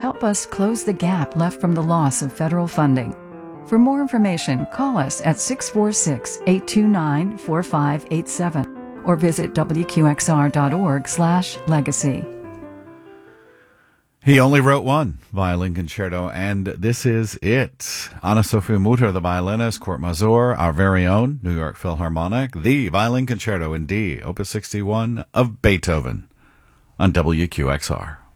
help us close the gap left from the loss of federal funding. For more information, call us at 646-829-4587 or visit wqxr.org/legacy. He only wrote one violin concerto, and this is it. Anna Sophia Mutter, the violinist, Kurt Masur, our very own New York Philharmonic, the Violin Concerto in D, Opus 61 of Beethoven on WQXR.